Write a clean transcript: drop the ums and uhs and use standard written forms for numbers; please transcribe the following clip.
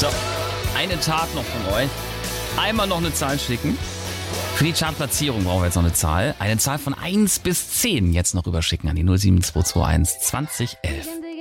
So, eine Tat noch von euch. Einmal noch eine Zahl schicken. Für die Chartplatzierung brauchen wir jetzt noch eine Zahl. Eine Zahl von 1 bis 10 jetzt noch rüberschicken an die 07221 2011.